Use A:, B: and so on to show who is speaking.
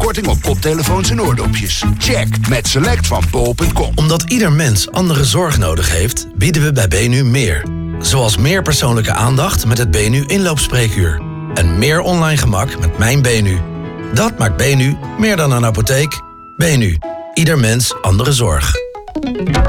A: korting op koptelefoons en oordopjes. Check met Select van bol.com.
B: Omdat ieder mens andere zorg nodig heeft, bieden we bij BNU meer. Zoals meer persoonlijke aandacht met het BNU inloopspreekuur. En meer online gemak met Mijn BNU. Dat maakt BNU meer dan een apotheek. BNU. Ieder mens andere zorg.